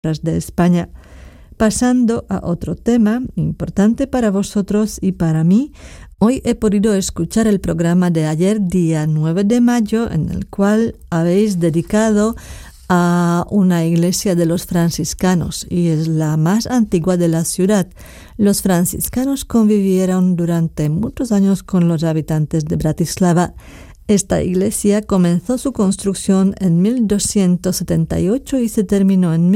de España. Pasando a otro tema importante para vosotros y para mí, hoy he podido escuchar el programa de ayer, día 9 de mayo, en el cual habéis dedicado a una iglesia de los franciscanos y es la más antigua de la ciudad. Los franciscanos convivieron durante muchos años con los habitantes de Bratislava. Esta iglesia comenzó su construcción en 1278 y se terminó en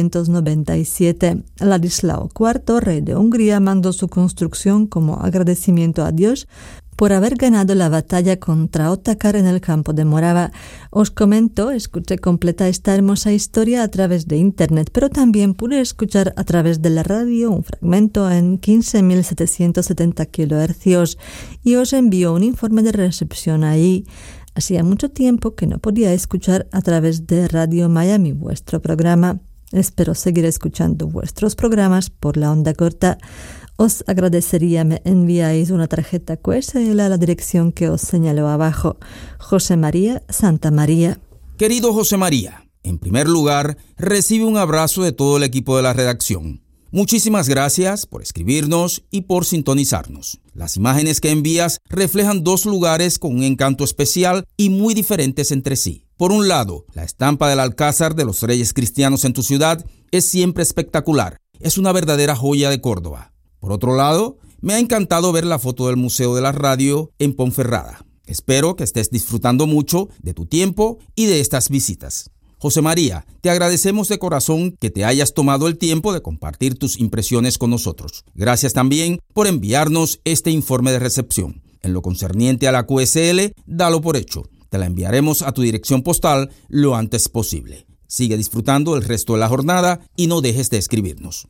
1297. Ladislao IV, rey de Hungría, mandó su construcción como agradecimiento a Dios por haber ganado la batalla contra Otakar en el campo de Morava. Os comento, escuché completa esta hermosa historia a través de internet, pero también pude escuchar a través de la radio un fragmento en 15.770 kHz y os envío un informe de recepción ahí. Hacía mucho tiempo que no podía escuchar a través de Radio Miami vuestro programa. Espero seguir escuchando vuestros programas por la onda corta. Os agradecería me enviáis una tarjeta QSL a la dirección que os señalo abajo. José María, Santa María. Querido José María, en primer lugar, recibe un abrazo de todo el equipo de la redacción. Muchísimas gracias por escribirnos y por sintonizarnos. Las imágenes que envías reflejan dos lugares con un encanto especial y muy diferentes entre sí. Por un lado, la estampa del Alcázar de los Reyes Cristianos en tu ciudad es siempre espectacular. Es una verdadera joya de Córdoba. Por otro lado, me ha encantado ver la foto del Museo de la Radio en Ponferrada. Espero que estés disfrutando mucho de tu tiempo y de estas visitas. José María, te agradecemos de corazón que te hayas tomado el tiempo de compartir tus impresiones con nosotros. Gracias también por enviarnos este informe de recepción. En lo concerniente a la QSL, dalo por hecho. Te la enviaremos a tu dirección postal lo antes posible. Sigue disfrutando el resto de la jornada y no dejes de escribirnos.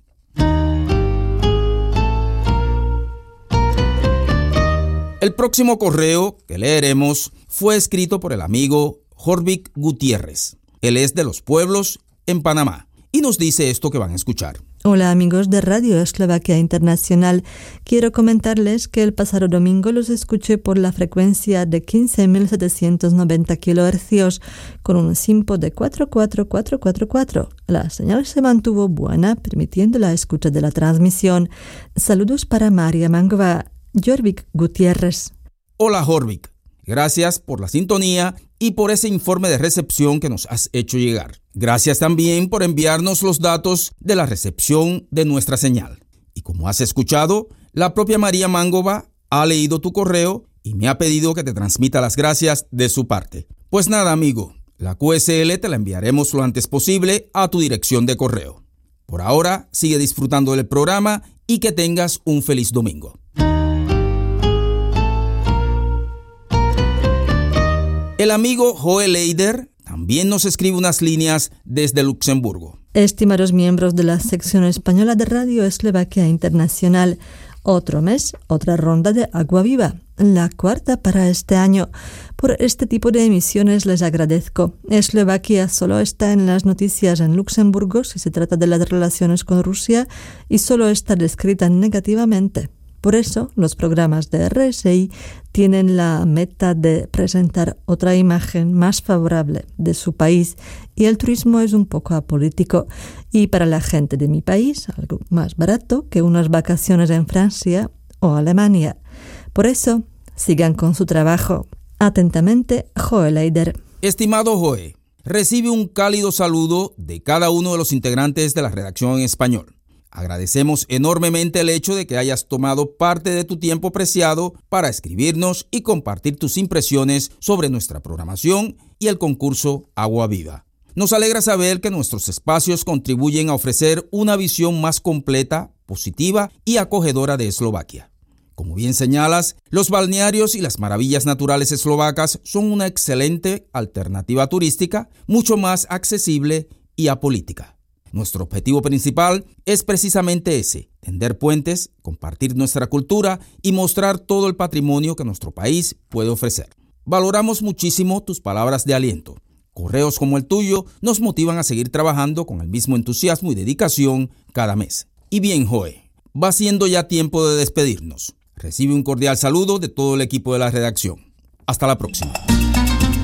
El próximo correo que leeremos fue escrito por el amigo Jorvik Gutiérrez. Él es de Los Pueblos, en Panamá, y nos dice esto que van a escuchar. Hola amigos de Radio Eslovaquia Internacional. Quiero comentarles que el pasado domingo los escuché por la frecuencia de 15.790 kHz con un SINPO de 44444. La señal se mantuvo buena, permitiendo la escucha de la transmisión. Saludos para María Mangova. Jorvik Gutiérrez. Hola Jorvik, gracias por la sintonía y por ese informe de recepción que nos has hecho llegar. Gracias también por enviarnos los datos de la recepción de nuestra señal. Y como has escuchado, la propia María Mangova ha leído tu correo y me ha pedido que te transmita las gracias de su parte. Pues nada, amigo, la QSL te la enviaremos lo antes posible a tu dirección de correo. Por ahora, sigue disfrutando del programa y que tengas un feliz domingo. El amigo Joel Eider también nos escribe unas líneas desde Luxemburgo. Estimados miembros de la sección española de Radio Eslovaquia Internacional, otro mes, otra ronda de Agua Viva, la cuarta para este año. Por este tipo de emisiones les agradezco. Eslovaquia solo está en las noticias en Luxemburgo si se trata de las relaciones con Rusia y solo está descrita negativamente. Por eso, los programas de RSI tienen la meta de presentar otra imagen más favorable de su país y el turismo es un poco apolítico y para la gente de mi país algo más barato que unas vacaciones en Francia o Alemania. Por eso, sigan con su trabajo. Atentamente, Joel Eider. Estimado Joe, recibe un cálido saludo de cada uno de los integrantes de la redacción en español. Agradecemos enormemente el hecho de que hayas tomado parte de tu tiempo preciado para escribirnos y compartir tus impresiones sobre nuestra programación y el concurso Agua Viva. Nos alegra saber que nuestros espacios contribuyen a ofrecer una visión más completa, positiva y acogedora de Eslovaquia. Como bien señalas, los balnearios y las maravillas naturales eslovacas son una excelente alternativa turística, mucho más accesible y apolítica. Nuestro objetivo principal es precisamente ese, tender puentes, compartir nuestra cultura y mostrar todo el patrimonio que nuestro país puede ofrecer. Valoramos muchísimo tus palabras de aliento. Correos como el tuyo nos motivan a seguir trabajando con el mismo entusiasmo y dedicación cada mes. Y bien, Joe, va siendo ya tiempo de despedirnos. Recibe un cordial saludo de todo el equipo de la redacción. Hasta la próxima.